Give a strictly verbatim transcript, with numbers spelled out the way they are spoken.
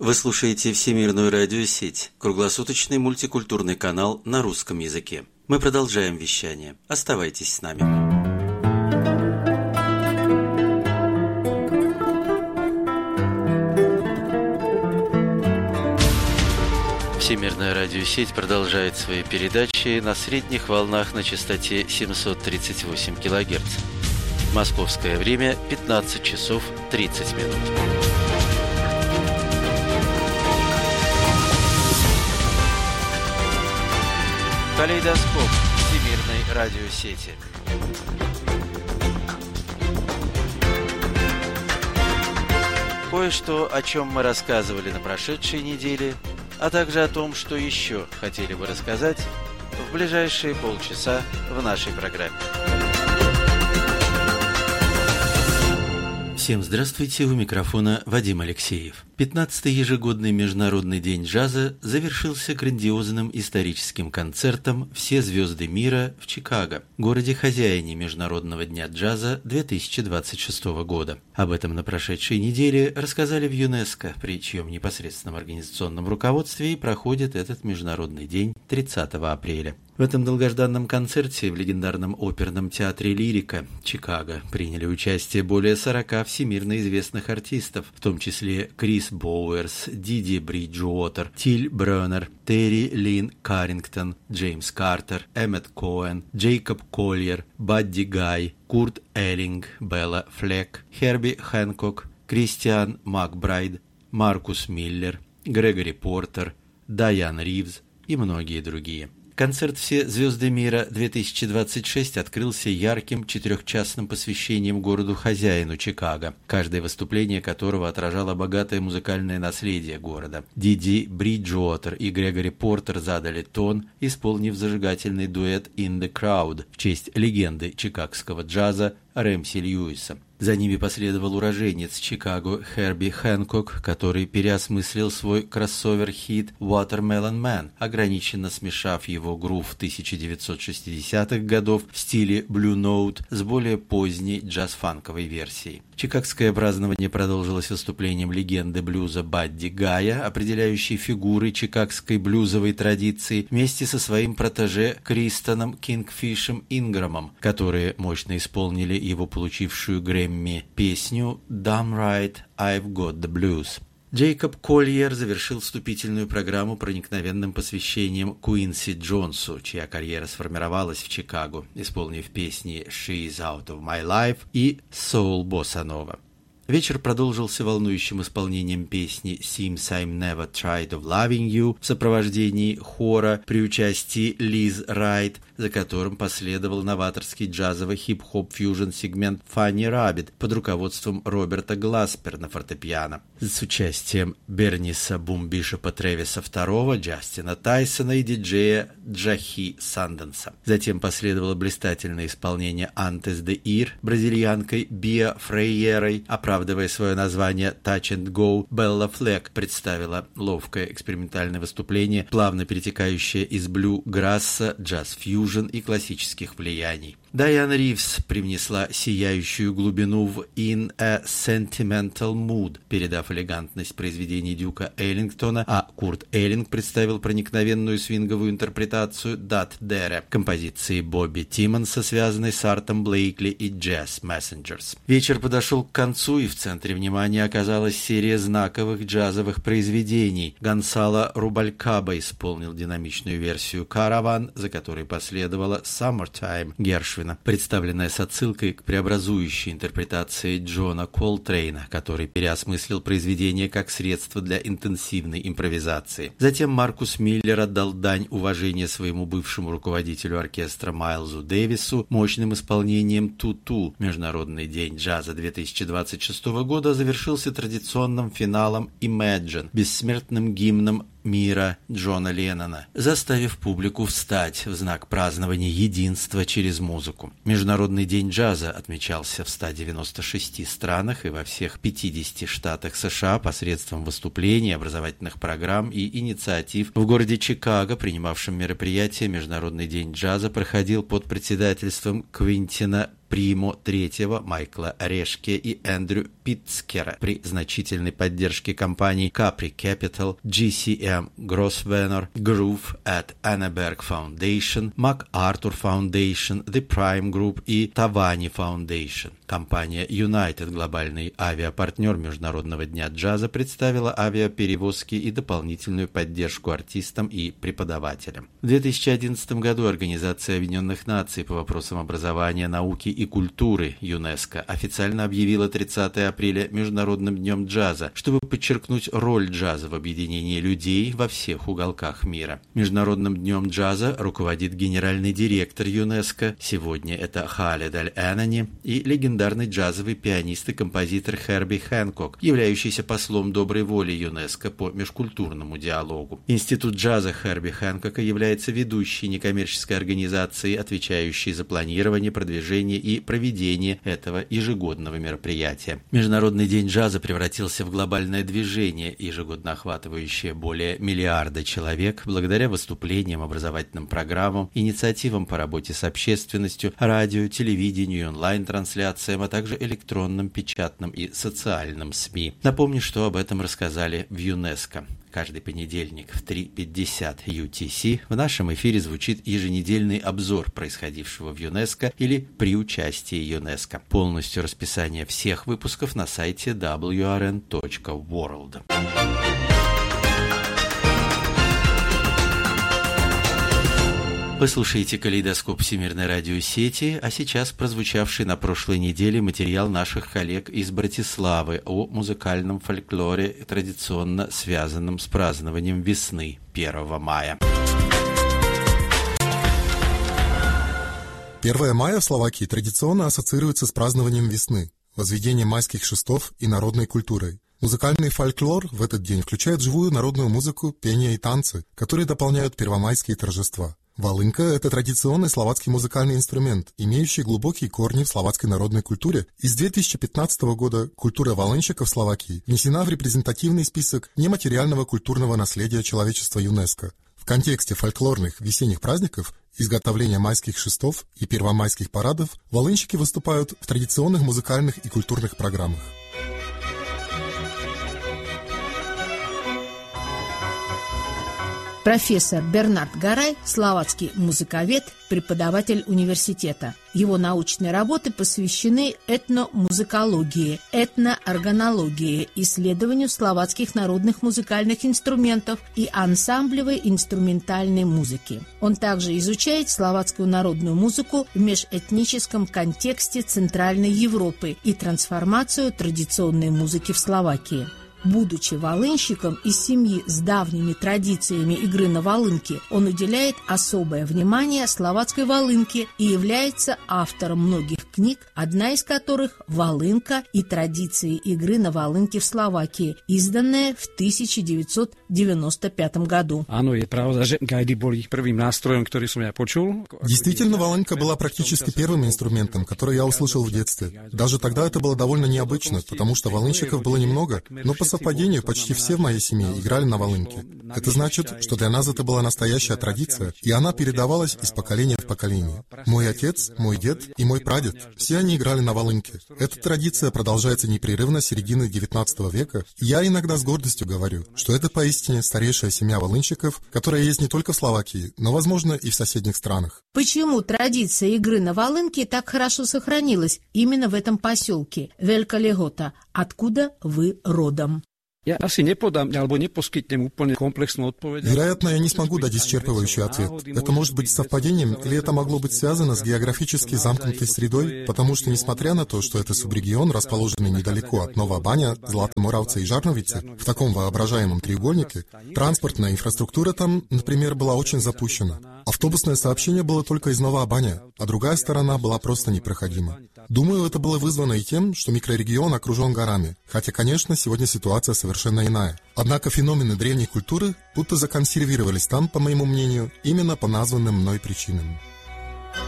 Вы слушаете Всемирную радиосеть, круглосуточный мультикультурный канал на русском языке. Мы продолжаем вещание. Оставайтесь с нами. Всемирная радиосеть продолжает свои передачи на средних волнах на частоте семьсот тридцать восемь килогерц. Московское время пятнадцать часов тридцать минут. Калейдоскоп Всемирной радиосети. Кое-что, о чем мы рассказывали на прошедшей неделе, а также о том, что еще хотели бы рассказать в ближайшие полчаса в нашей программе. Всем здравствуйте, у микрофона Вадим Алексеев. пятнадцатый ежегодный Международный день джаза завершился грандиозным историческим концертом «Все звезды мира» в Чикаго, городе-хозяине Международного дня джаза две тысячи двадцать шестого года. Об этом на прошедшей неделе рассказали в ЮНЕСКО, при чьем непосредственном организационном руководстве и проходит этот Международный день тридцатого апреля. В этом долгожданном концерте в легендарном оперном театре «Лирика» Чикаго приняли участие более сорока всемирно известных артистов, в том числе Крис Боуэрс, Диди Бриджуотер, Тиль Брёнер, Терри Лин Каррингтон, Джеймс Картер, Эммет Коэн, Джейкоб Колльер, Бадди Гай, Курт Эллинг, Белла Флек, Херби Хэнкок, Кристиан Макбрайд, Маркус Миллер, Грегори Портер, Дайан Ривз и многие другие. Концерт «Все звезды мира» две тысячи двадцать шесть открылся ярким четырехчасным посвящением городу-хозяину Чикаго, каждое выступление которого отражало богатое музыкальное наследие города. Диди Бриджуотер и Грегори Портер задали тон, исполнив зажигательный дуэт «In the Crowd» в честь легенды чикагского джаза Рэмси Льюиса. За ними последовал уроженец Чикаго Херби Хэнкок, который переосмыслил свой кроссовер-хит «Watermelon Man», ограниченно смешав его грув тысяча девятьсот шестидесятых годов в стиле Blue Note с более поздней джаз-фанковой версией. Чикагское празднование продолжилось выступлением легенды блюза Бадди Гая, определяющей фигуры чикагской блюзовой традиции, вместе со своим протеже Кристоном Кингфишем Инграмом, которые мощно исполнили его получившую Грэмми песню «Damn Right, I've Got the Blues». Джейкоб Колльер завершил вступительную программу проникновенным посвящением Куинси Джонсу, чья карьера сформировалась в Чикаго, исполнив песни «She's Out of My Life» и «Soul Bossa Nova». Вечер продолжился волнующим исполнением песни «Seems I'm Never Tried of Loving You» в сопровождении хора при участии Лиз Райт, за которым последовал новаторский джазовый хип-хоп-фьюжн сегмент «Funny Rabbit» под руководством Роберта Гласпер на фортепиано, с участием Берниса Бумбишопа Тревиса второго, Джастина Тайсона и диджея Джахи Санденса. Затем последовало блистательное исполнение «Antes de Ir» бразильянкой Биа Фрейерой. Оправдывая свое название «Touch and Go», Белла Флек представила ловкое экспериментальное выступление, плавно перетекающее из блю-грасса, джаз-фьюжн и классических влияний. Дайан Ривз привнесла сияющую глубину в «In a Sentimental Mood», передав элегантность произведений Дюка Эллингтона, а Курт Эллинг представил проникновенную свинговую интерпретацию «Dat Dere» композиции Бобби Тиммонса, связанной с Артом Блейкли и Jazz Messengers. Вечер подошел к концу, и в центре внимания оказалась серия знаковых джазовых произведений. Гонсало Рубалькаба исполнил динамичную версию «Караван», за которой последовала «Summertime» Гершвина, представленная с отсылкой к преобразующей интерпретации Джона Колтрейна, который переосмыслил произведение как средство для интенсивной импровизации. Затем Маркус Миллер отдал дань уважения своему бывшему руководителю оркестра Майлзу Дэвису мощным исполнением «Ту-Ту». Международный день джаза две тысячи двадцать шестого года завершился традиционным финалом «Imagine», бессмертным гимном мира Джона Леннона, заставив публику встать в знак празднования единства через музыку. Международный день джаза отмечался в ста девяноста шести странах и во всех пятидесяти штатах США посредством выступлений, образовательных программ и инициатив. В городе Чикаго, принимавшем мероприятие, Международный день джаза проходил под председательством Квинтина Примо третьего Майкла Решке и Эндрю Питцкера при значительной поддержке компаний Capri Capital, джи си эм Grosvenor, Groove at Anneberg Foundation, MacArthur Foundation, The Prime Group и Tavani Foundation. Компания United, глобальный авиапартнер Международного дня джаза, представила авиаперевозки и дополнительную поддержку артистам и преподавателям. В две тысячи одиннадцатом году Организация Объединенных Наций по вопросам образования, науки и культуры ЮНЕСКО официально объявила тридцатого апреля Международным днем джаза, чтобы подчеркнуть роль джаза в объединении людей во всех уголках мира. Международным днем джаза руководит генеральный директор ЮНЕСКО, сегодня это Халед Аль-Энани, и легендарный джазовый пианист и композитор Херби Хэнкок, являющийся послом доброй воли ЮНЕСКО по межкультурному диалогу. Институт джаза Херби Хэнкока является ведущей некоммерческой организацией, отвечающей за планирование, продвижение и проведение этого ежегодного мероприятия. Международный день джаза превратился в глобальное движение, ежегодно охватывающее более миллиарда человек, благодаря выступлениям, образовательным программам, инициативам по работе с общественностью, радио, телевидению и онлайн-трансляциям, а также электронным, печатным и социальным СМИ. Напомню, что об этом рассказали в ЮНЕСКО. Каждый понедельник в три пятьдесят ю ти си в нашем эфире звучит еженедельный обзор происходившего в ЮНЕСКО или при участии ЮНЕСКО. Полностью расписание всех выпусков на сайте дабл ю ар эн точка ворлд. Вы слушаете «Калейдоскоп Всемирной радиосети», а сейчас прозвучавший на прошлой неделе материал наших коллег из Братиславы о музыкальном фольклоре, традиционно связанном с празднованием весны первого мая. первое мая в Словакии традиционно ассоциируется с празднованием весны, возведением майских шестов и народной культурой. Музыкальный фольклор в этот день включает живую народную музыку, пение и танцы, которые дополняют первомайские торжества. Волынка – это традиционный словацкий музыкальный инструмент, имеющий глубокие корни в словацкой народной культуре, и с две тысячи пятнадцатого года культура волынщиков Словакии внесена в репрезентативный список нематериального культурного наследия человечества ЮНЕСКО. В контексте фольклорных весенних праздников, изготовления майских шестов и первомайских парадов волынщики выступают в традиционных музыкальных и культурных программах. Профессор Бернард Гарай – словацкий музыковед, преподаватель университета. Его научные работы посвящены этномузыкологии, этноорганологии, исследованию словацких народных музыкальных инструментов и ансамблевой инструментальной музыки. Он также изучает словацкую народную музыку в межэтническом контексте Центральной Европы и трансформацию традиционной музыки в Словакии. Будучи волынщиком из семьи с давними традициями игры на волынке, он уделяет особое внимание словацкой волынке и является автором многих книг, одна из которых «Волынка и традиции игры на волынке в Словакии», изданная в тысяча девятьсот девяносто пятом году. Действительно, волынка была практически первым инструментом, который я услышал в детстве. Даже тогда это было довольно необычно, потому что волынщиков было немного, но по совпадению почти все в моей семье играли на волынке. Это значит, что для нас это была настоящая традиция, и она передавалась из поколения в поколение. Мой отец, мой дед и мой прадед, все они играли на волынке. Эта традиция продолжается непрерывно с середины девятнадцатого века, и я иногда с гордостью говорю, что это поистине старейшая семья волынщиков, которая есть не только в Словакии, но, возможно, и в соседних странах. Почему традиция игры на волынке так хорошо сохранилась именно в этом поселке Велика Легота? Откуда вы родом? Вероятно, я не смогу дать исчерпывающий ответ. Это может быть совпадением, или это могло быть связано с географически замкнутой средой, потому что, несмотря на то, что это субрегион, расположенный недалеко от Нова Баня, Златоморавца и Жарновицы, в таком воображаемом треугольнике, транспортная инфраструктура там, например, была очень запущена. Автобусное сообщение было только из Нова Баня, а другая сторона была просто непроходима. Думаю, это было вызвано и тем, что микрорегион окружен горами, хотя, конечно, сегодня ситуация совершенно иная. Однако феномены древней культуры будто законсервировались там, по моему мнению, именно по названным мной причинам.